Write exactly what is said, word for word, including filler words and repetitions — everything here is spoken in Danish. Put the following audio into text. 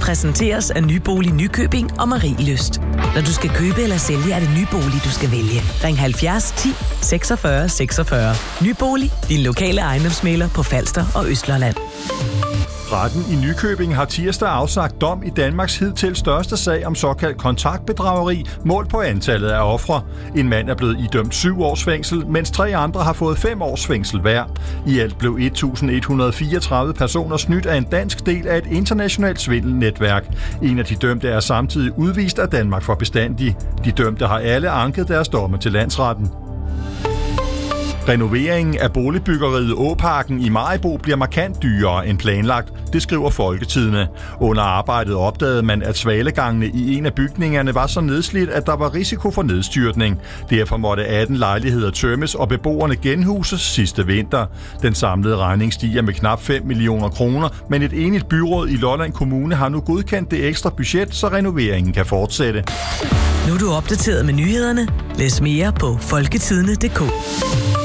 præsenteres af Nybolig Nykøbing og Marielyst. Når du skal købe eller sælge, er det Nybolig, du skal vælge. Ring halvfjerds ti seksogfyrre seksogfyrre. Nybolig, din lokale ejendomsmægler på Falster og Østlandet. Retten i Nykøbing har tirsdag afsagt dom i Danmarks hidtil største sag om såkaldt kontaktbedrageri, målt på antallet af ofre. En mand er blevet idømt syv års fængsel, mens tre andre har fået fem års fængsel hver. I alt blev et tusind et hundrede fireogtredive personer snydt af en dansk del af et internationalt svindelnetværk. En af de dømte er samtidig udvist af Danmark for bestandig. De dømte har alle anket deres domme til landsretten. Renoveringen af boligbyggeriet Åparken i Maribo bliver markant dyrere end planlagt, det skriver Folketidende. Under arbejdet opdagede man, at svalegangene i en af bygningerne var så nedslidt, at der var risiko for nedstyrtning. Derfor måtte atten lejligheder tømmes og beboerne genhuses sidste vinter. Den samlede regning stiger med knap fem millioner kroner, men et enigt byråd i Lolland Kommune har nu godkendt det ekstra budget, så renoveringen kan fortsætte. Nu er du opdateret med nyhederne. Læs mere på folketidende punktum d k.